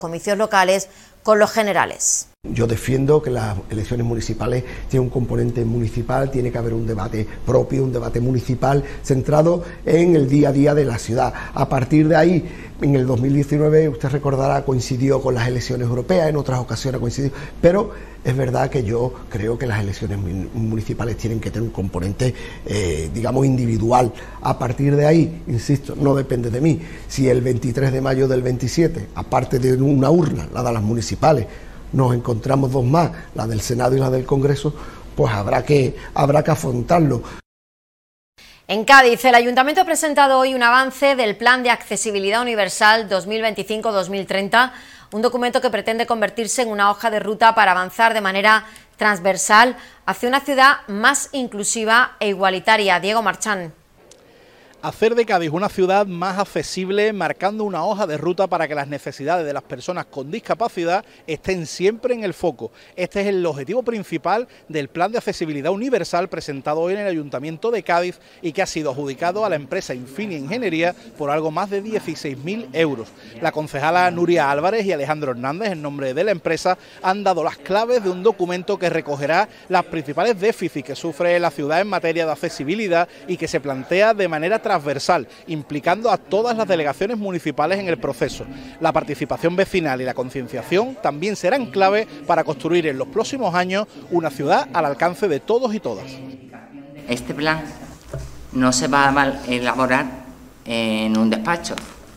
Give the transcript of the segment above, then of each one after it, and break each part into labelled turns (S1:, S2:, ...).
S1: comicios locales con los generales.
S2: Yo defiendo que las elecciones municipales tienen un componente municipal, tiene que haber un debate propio, un debate municipal centrado en el día a día de la ciudad. A partir de ahí, en el 2019, usted recordará, coincidió con las elecciones europeas, en otras ocasiones coincidió, pero es verdad que yo creo que las elecciones municipales tienen que tener un componente, digamos, individual. A partir de ahí, insisto, no depende de mí. Si el 23 de mayo del 27, aparte de una urna, la de las municipales, nos encontramos dos más, la del Senado y la del Congreso, pues habrá que afrontarlo.
S1: En Cádiz, el Ayuntamiento ha presentado hoy un avance del Plan de Accesibilidad Universal 2025-2030, un documento que pretende convertirse en una hoja de ruta para avanzar de manera transversal hacia una ciudad más inclusiva e igualitaria. Diego Marchán.
S3: Hacer de Cádiz una ciudad más accesible, marcando una hoja de ruta para que las necesidades de las personas con discapacidad estén siempre en el foco. Este es el objetivo principal del Plan de Accesibilidad Universal presentado hoy en el Ayuntamiento de Cádiz y que ha sido adjudicado a la empresa Infinia Ingeniería por algo más de 16.000 euros. La concejala Nuria Álvarez y Alejandro Hernández, en nombre de la empresa, han dado las claves de un documento que recogerá las principales déficits que sufre la ciudad en materia de accesibilidad y que se plantea de manera transversal, implicando a todas las delegaciones municipales en el proceso. La participación vecinal y la concienciación también serán clave para construir en los próximos años una ciudad al alcance de todos y todas.
S4: Este plan no se va a elaborar en un despacho.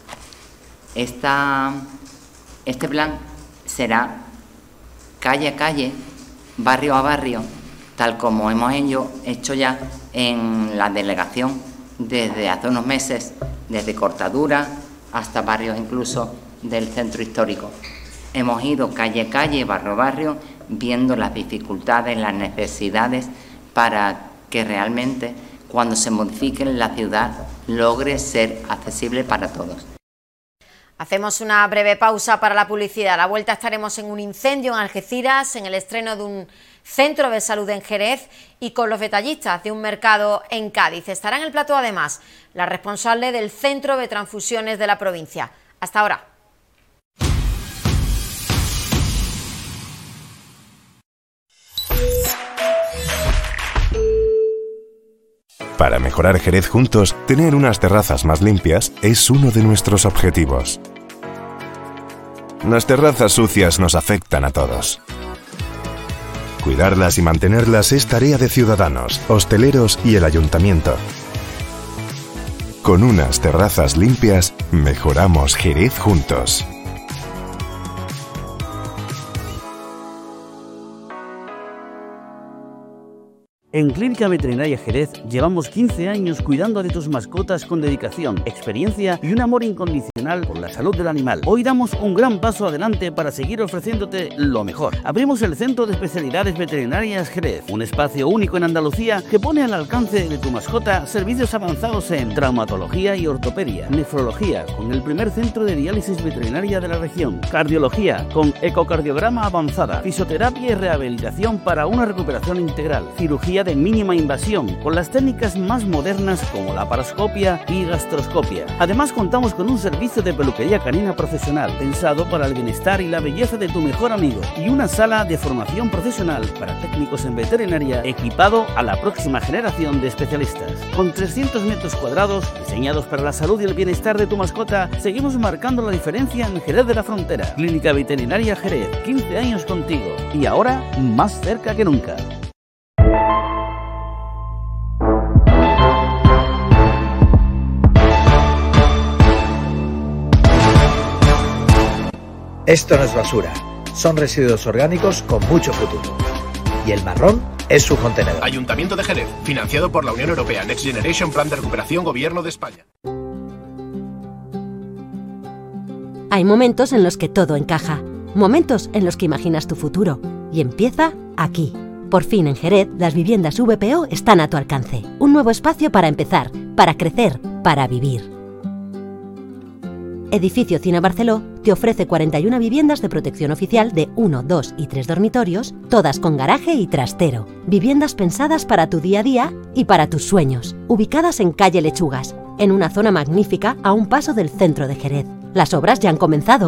S4: Este plan será calle a calle, barrio a barrio, tal como hemos hecho ya en la delegación desde hace unos meses, desde Cortadura hasta barrios incluso del centro histórico. Hemos ido calle a calle, barrio a barrio, viendo las dificultades, las necesidades para que realmente cuando se modifique la ciudad logre ser accesible para todos.
S1: Hacemos una breve pausa para la publicidad. A la vuelta estaremos en un incendio en Algeciras, en el estreno de un centro de salud en Jerez y con los detallistas de un mercado en Cádiz. Estará en el plató además la responsable del centro de transfusiones de la provincia. Hasta ahora.
S5: Para mejorar Jerez juntos, tener unas terrazas más limpias es uno de nuestros objetivos. Las terrazas sucias nos afectan a todos. Cuidarlas y mantenerlas es tarea de ciudadanos, hosteleros y el ayuntamiento. Con unas terrazas limpias, mejoramos Jerez juntos.
S6: En Clínica Veterinaria Jerez llevamos 15 años cuidando de tus mascotas con dedicación, experiencia y un amor incondicional por la salud del animal. Hoy damos un gran paso adelante para seguir ofreciéndote lo mejor. Abrimos el Centro de Especialidades Veterinarias Jerez, un espacio único en Andalucía que pone al alcance de tu mascota servicios avanzados en traumatología y ortopedia, nefrología con el primer centro de diálisis veterinaria de la región, cardiología con ecocardiograma avanzada, fisioterapia y rehabilitación para una recuperación integral, cirugía de mínima invasión con las técnicas más modernas como la paroscopia y gastroscopia. Además contamos con un servicio de peluquería canina profesional pensado para el bienestar y la belleza de tu mejor amigo y una sala de formación profesional para técnicos en veterinaria equipado a la próxima generación de especialistas. Con 300 metros cuadrados diseñados para la salud y el bienestar de tu mascota, seguimos marcando la diferencia en Jerez de la Frontera. Clínica Veterinaria Jerez, 15 años contigo y ahora más cerca que nunca.
S7: Esto no es basura, son residuos orgánicos con mucho futuro. Y el marrón es su contenedor.
S8: Ayuntamiento de Jerez, financiado por la Unión Europea, Next Generation, Plan de Recuperación, Gobierno de España.
S9: Hay momentos en los que todo encaja, momentos en los que imaginas tu futuro. Y empieza aquí. Por fin en Jerez, las viviendas VPO están a tu alcance. Un nuevo espacio para empezar, para crecer, para vivir. Edificio Cine Barceló te ofrece 41 viviendas de protección oficial de 1, 2 y 3 dormitorios, todas con garaje y trastero. Viviendas pensadas para tu día a día y para tus sueños. Ubicadas en calle Lechugas, en una zona magnífica a un paso del centro de Jerez. Las obras ya han comenzado.